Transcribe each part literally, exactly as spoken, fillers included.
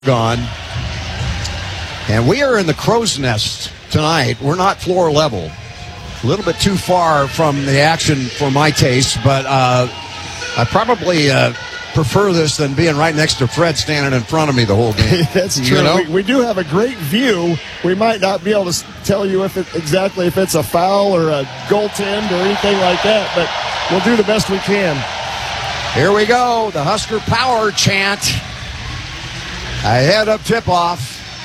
Gone. And we are in the crow's nest tonight. We're not floor level. A little bit too far from the action for my taste, but uh, I probably uh, prefer this than being right next to Fred standing in front of me the whole game. That's true. You know? we, we do have a great view. We might not be able to tell you if it, exactly if it's a foul or a goaltend or anything like that, but we'll do the best we can. Here we go. The Husker power chant. Ahead of tip-off.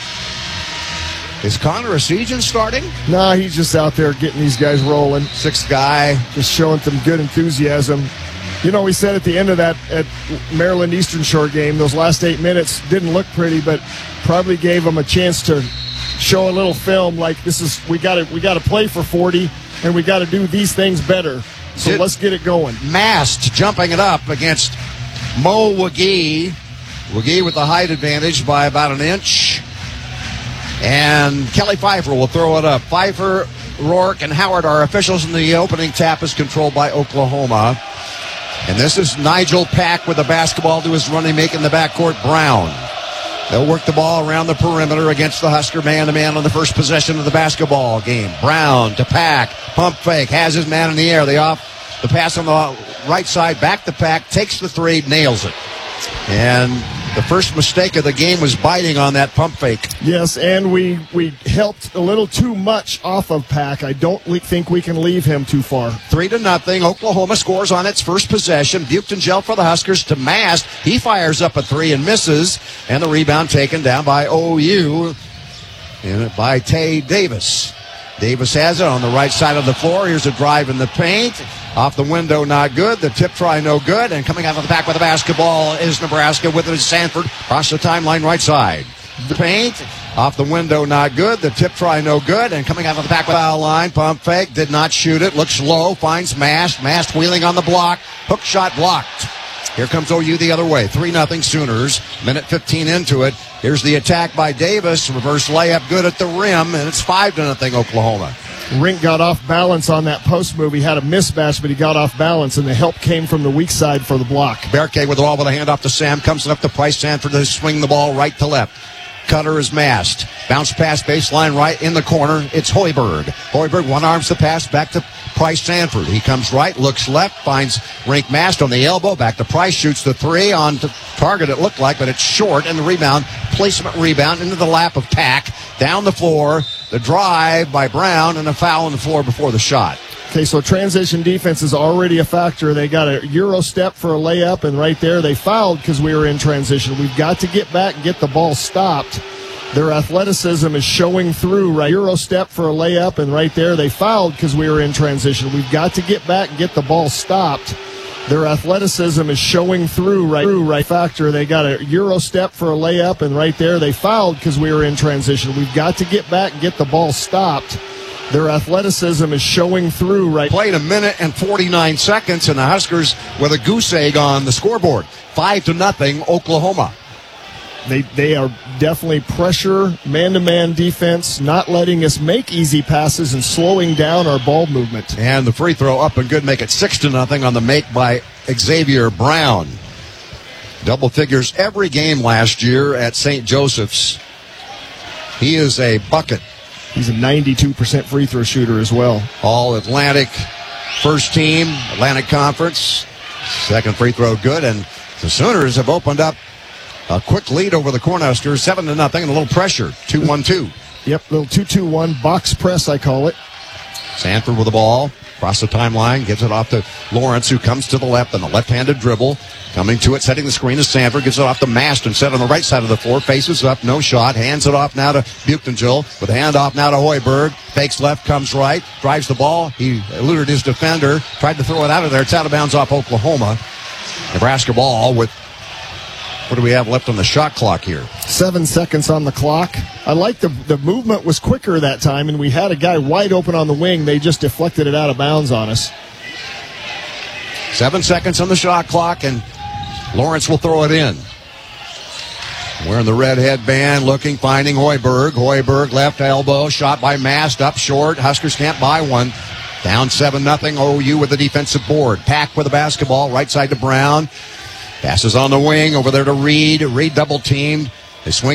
Is Connor Essegian starting? Nah, he's just out there getting these guys rolling. Sixth guy. Just showing some good enthusiasm. You know, we said at the end of that at Maryland Eastern Shore game, those last eight minutes didn't look pretty, but probably gave them a chance to show a little film like this is we got to we got to play for forty and we got to do these things better. So Did let's get it going. Mast jumping it up against Mo Wagee. Wagee with the height advantage by about an inch. And Kelly Pfeiffer will throw it up. Pfeiffer, Rourke, and Howard are officials, and the opening tap is controlled by Oklahoma. And this is Nigel Pack with the basketball to his running mate in the backcourt, Brown. They'll work the ball around the perimeter against the Husker man-to-man on the first possession of the basketball game. Brown to Pack. Pump fake. Has his man in the air. The off, the pass on the right side. Back to Pack. Takes the three. Nails it. And the first mistake of the game was biting on that pump fake. Yes, and we, we helped a little too much off of Pack. I don't think we can leave him too far. Three to nothing. Oklahoma scores on its first possession. Buchton-Gel for the Huskers to Mast. He fires up a three and misses. And the rebound taken down by O U and by Tay Davis. Davis has it on the right side of the floor. Here's a drive in the paint. Off the window, not good. The tip try, no good. And coming out of the back with the basketball is Nebraska. With it is Sanford. Across the timeline, right side. The paint. Off the window, not good. The tip try, no good. And coming out of the back with the foul line. Pump fake. Did not shoot it. Looks low. Finds Mast. Mast wheeling on the block. Hook shot blocked. Here comes O U the other way. three nothing Sooners. Minute fifteen into it. Here's the attack by Davis. Reverse layup good at the rim. And it's five to nothing Oklahoma. Rink got off balance on that post move. He had a mismatch, but he got off balance, and the help came from the weak side for the block. Berkay with the ball with a handoff to Sam. Comes up to Price Sanford to swing the ball right to left. Cutter is Mast. Bounce pass baseline right in the corner. It's Hoiberg. Hoiberg one arms the pass back to Price Sanford. He comes right, looks left, finds Rink Mast on the elbow. Back to Price, shoots the three on to target it looked like, but it's short. And the rebound, placement rebound into the lap of Pack. Down the floor. The drive by Brown and a foul on the floor before the shot. Okay, so transition defense is already a factor. They got a Euro step for a layup, and right there they fouled because we were in transition. We've got to get back and get the ball stopped. Their athleticism is showing through. Right, Euro step for a layup, and right there they fouled because we were in transition. We've got to get back and get the ball stopped. Their athleticism is showing through. Right, through right factor. They got a Euro step for a layup, and right there they fouled because we were in transition. We've got to get back and get the ball stopped. Their athleticism is showing through. Right. Played a minute and forty-nine seconds, and the Huskers with a goose egg on the scoreboard. Five to nothing, Oklahoma. They they are definitely pressure, man-to-man defense, not letting us make easy passes and slowing down our ball movement. And the free throw up and good, make it six to nothing on the make by Xavier Brown. Double figures every game last year at Saint Joseph's. He is a bucket. He's a ninety-two percent free throw shooter as well. All-Atlantic first team, Atlantic Conference. Second free throw good, and the Sooners have opened up a quick lead over the Cornhuskers, seven to nothing, and a little pressure, two one two. Yep, little two two one, box press, I call it. Sanford with the ball, across the timeline, gives it off to Lawrence, who comes to the left on the left-handed dribble. Coming to it, setting the screen is Sanford, gives it off to Mast and set on the right side of the floor, faces up, no shot, hands it off now to Buchton-Gel, with a handoff now to Hoiberg, fakes left, comes right, drives the ball, he eluded his defender, tried to throw it out of there, it's out of bounds off Oklahoma. Nebraska ball with, what do we have left on the shot clock here? Seven seconds on the clock. I like the the movement was quicker that time, and we had a guy wide open on the wing, they just deflected it out of bounds on us. Seven seconds on the shot clock, and Lawrence will throw it in. Wearing the red headband, looking, finding Hoiberg. Hoiberg, left elbow, shot by Mast, up short. Huskers can't buy one. Down seven nothing, O U with the defensive board. Pack with the basketball, right side to Brown. Passes on the wing, over there to Reed. Reed double-teamed. They swing